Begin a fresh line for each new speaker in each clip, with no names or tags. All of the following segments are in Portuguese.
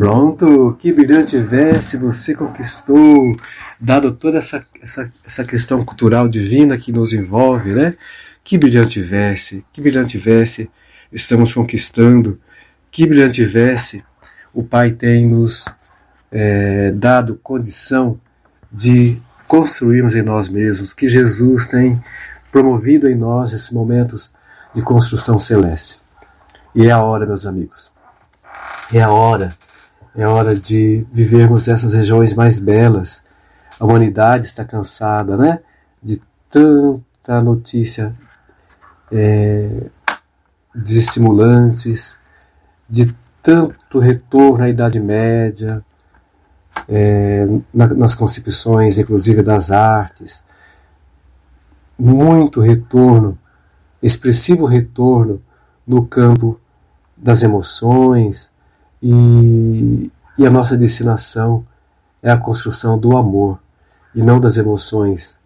Pronto, que brilhante verso você conquistou, dado toda essa questão cultural divina que nos envolve, né? Que brilhante verso estamos conquistando, que brilhante verso o Pai tem nos dado condição de construirmos em nós mesmos, que Jesus tem promovido em nós esses momentos de construção celeste. E é a hora, meus amigos, é a hora de vivermos essas regiões mais belas. A humanidade está cansada, né? De tanta notícia desestimulantes, de tanto retorno à Idade Média, nas concepções, inclusive das artes, muito retorno, expressivo retorno no campo das emoções, e a nossa destinação é a construção do amor e não das emoções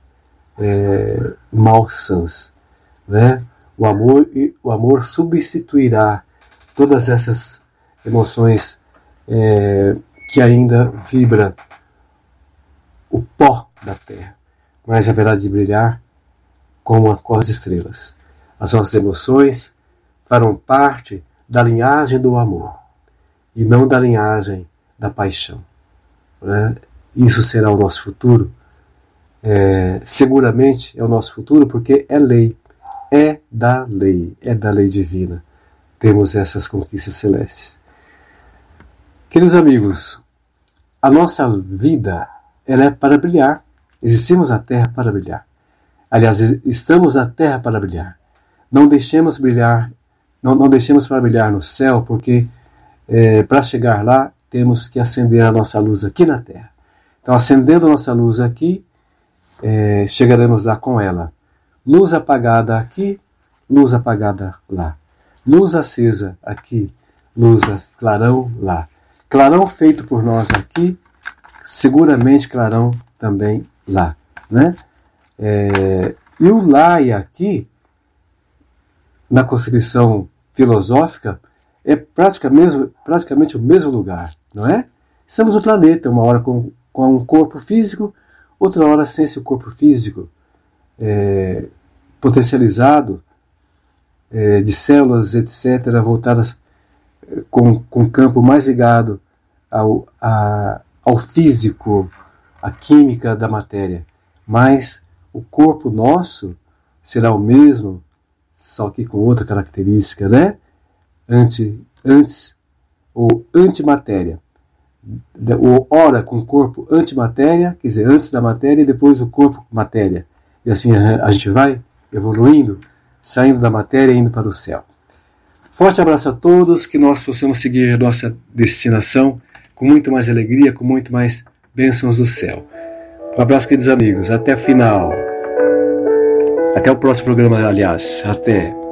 malsãs, né? O amor substituirá todas essas emoções que ainda vibra o pó da terra, mas haverá de brilhar como as estrelas. As nossas emoções farão parte da linhagem do amor e não da linhagem da paixão, né? Isso será o nosso futuro. Seguramente é o nosso futuro, porque é lei, é da lei divina. Temos essas conquistas celestes. Queridos amigos, a nossa vida ela é para brilhar. Existimos na Terra para brilhar. Aliás, estamos na Terra para brilhar. Não deixemos brilhar, não deixemos para brilhar no céu, porque para chegar lá temos que acender a nossa luz aqui na Terra. Então, acendendo a nossa luz aqui, chegaremos lá com ela. Luz apagada aqui, luz apagada lá. Luz acesa aqui, clarão lá. Clarão feito por nós aqui, seguramente clarão também lá, né? E o lá e aqui, na concepção filosófica, é praticamente o mesmo lugar, não é? Estamos no planeta, uma hora com um corpo físico, outra hora sem esse corpo físico, potencializado, de células, etc., voltadas com o campo mais ligado ao físico, à química da matéria. Mas o corpo nosso será o mesmo, só que com outra característica, né? Ou antimatéria. Ora com o corpo antimatéria, quer dizer, antes da matéria e depois o corpo matéria. E assim a gente vai evoluindo, saindo da matéria e indo para o céu. Forte abraço a todos, que nós possamos seguir a nossa destinação com muito mais alegria, com muito mais bênçãos do céu. Um abraço, queridos amigos. Até o final. Até o próximo programa, aliás. Até.